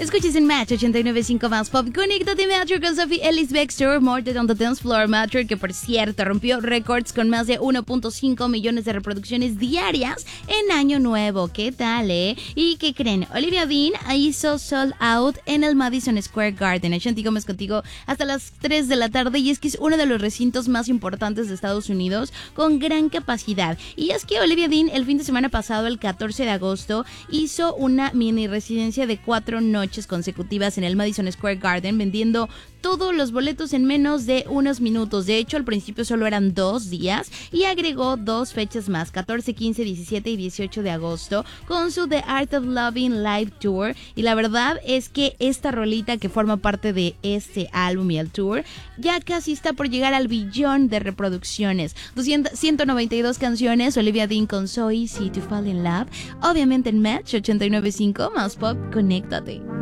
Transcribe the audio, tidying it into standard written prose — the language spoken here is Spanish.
Escuches en Match 89.5 más pop. Conéctate Matcher con Sophie Ellis Bextor, Mordred on the Dance Floor. Matcher, que por cierto rompió récords con más de 1.5 millones de reproducciones diarias en Año Nuevo. ¿Qué tal, ¿Y qué creen? Olivia Dean hizo Sold Out en el Madison Square Garden. Ashanti Gómez contigo hasta las 3 de la tarde. Y es que es uno de los recintos más importantes de Estados Unidos con gran capacidad. Y es que Olivia Dean el fin de semana pasado, el 14 de agosto, hizo una mini residencia de 4 noches consecutivas en el Madison Square Garden, vendiendo todos los boletos en menos de unos minutos. De hecho, al principio solo eran 2 días y agregó 2 fechas más, 14, 15, 17 y 18 de agosto, con su The Art of Loving Live Tour. Y la verdad es que esta rolita que forma parte de este álbum y el tour ya casi está por llegar al billón de reproducciones. 192 canciones, Olivia Dean con So Easy to Fall in Love, obviamente en Match 89.5 más pop. Conéctate.